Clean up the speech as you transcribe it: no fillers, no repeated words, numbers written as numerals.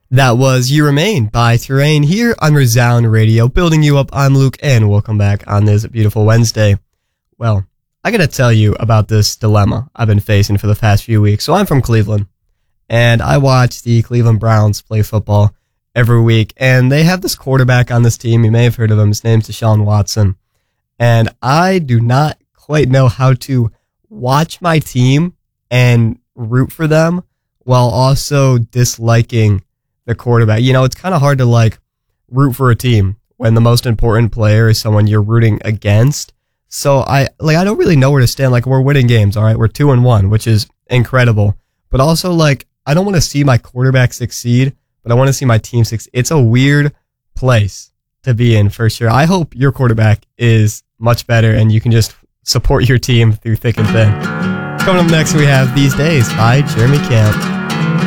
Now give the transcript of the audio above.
That was You Remain by Terrain here on Resound Radio. Building you up, I'm Luke, and welcome back on this beautiful Wednesday. Well, I gotta tell you about this dilemma I've been facing for the past few weeks. So I'm from Cleveland, and I watch the Cleveland Browns play football every week, and they have this quarterback on this team. You may have heard of him. His name's Deshaun Watson. And I do not quite know how to watch my team and root for them while also disliking the quarterback. You know, it's kind of hard to root for a team when the most important player is someone you're rooting against. So I don't really know where to stand. We're winning games, all right? We're 2-1, which is incredible. But also I don't want to see my quarterback succeed, but I want to see my team succeed. It's a weird place to be in for sure. I hope your quarterback is much better and you can just support your team through thick and thin. Coming up next, we have These Days by Jeremy Camp.